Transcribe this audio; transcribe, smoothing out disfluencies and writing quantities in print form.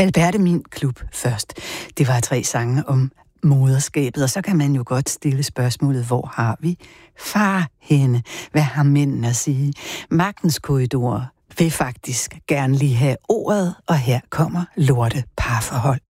Alberte Min Klub først. Det var 3 sange om moderskabet, og så kan man jo godt stille spørgsmålet, hvor har vi far henne? Hvad har mændene at sige? Magtens korridor vil faktisk gerne lige have ordet, og her kommer lorte parforhold.